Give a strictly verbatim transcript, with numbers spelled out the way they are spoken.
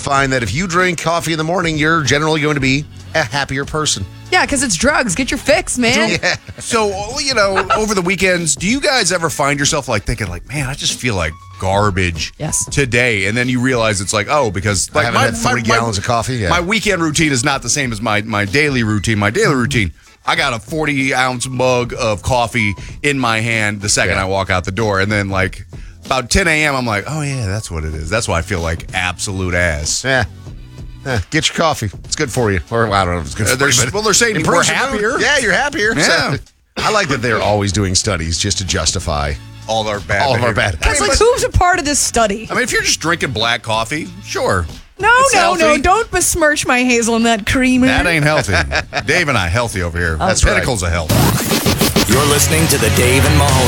find that if you drink coffee in the morning, you're generally going to be a happier person. Yeah, because it's drugs. Get your fix, man. Yeah. So, you know, over the weekends, do you guys ever find yourself like thinking like, man, I just feel like garbage Yes. today? And then you realize it's like, oh, because I like haven't had three gallons of coffee, yeah. My weekend routine is not the same as my, my daily routine. My daily routine, I got a forty ounce mug of coffee in my hand the second Yeah. I walk out the door. And then like about ten a.m., I'm like, oh, yeah, that's what it is. That's why I feel like absolute ass. Yeah. Eh, get your coffee. It's good for you. Or well, I don't know if it's good Uh, for they're- you. but well, they're saying improves we're your mood. happier. Yeah, you're happier. Yeah. So, I like that they're always doing studies just to justify All our bad all of our behavior. bad It's habits. like, who's a part of this study? I mean, if you're just drinking black coffee, sure. No, It's no, no. healthy. Don't besmirch my hazelnut creamer. That ain't healthy. Dave and I healthy over here. That's Pinnacles right. of health. You're listening to the Dave and Mahoney